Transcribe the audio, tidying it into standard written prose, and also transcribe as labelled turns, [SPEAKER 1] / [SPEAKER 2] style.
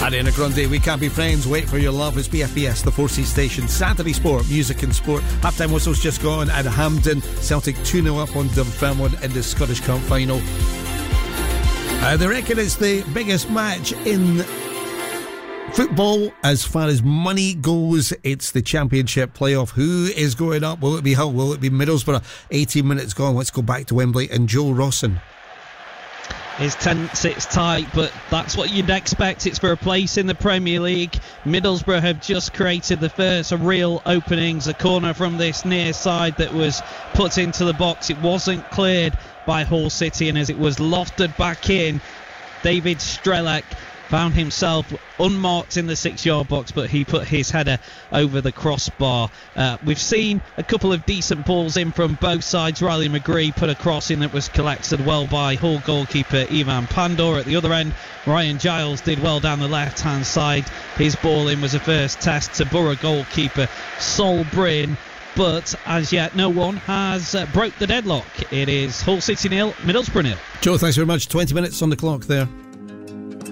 [SPEAKER 1] Ariana Grande, We Can't Be Friends, Wait for Your Love. It's BFBS, the 4C station. Saturday Sport, music and sport. Half-time whistle's just gone at Hampden. Celtic 2-0 up on Dunfermline in the Scottish Cup final. They reckon it's the biggest match in football as far as money goes. It's the Championship playoff. Who is going up? Will it be Hull? Will it be Middlesbrough? 18 minutes gone. Let's go back to Wembley and Joe Rosson.
[SPEAKER 2] It's tense, it's tight, but that's what you'd expect. It's for a place in the Premier League. Middlesbrough have just created the first real openings. A corner from this near side that was put into the box. It wasn't cleared by Hull City, and as it was lofted back in, David Strelak found himself unmarked in the 6-yard box, but he put his header over the crossbar. We've seen a couple of decent balls in from both sides. Riley McGree put a cross in that was collected well by Hull goalkeeper Ivan Pandor. At the other end, Ryan Giles did well down the left-hand side. His ball in was a first test to Borough goalkeeper Sol Bryn. But as yet, no one has broke the deadlock. It is Hull City 0, Middlesbrough 0.
[SPEAKER 1] Joe, thanks very much. 20 minutes on the clock there.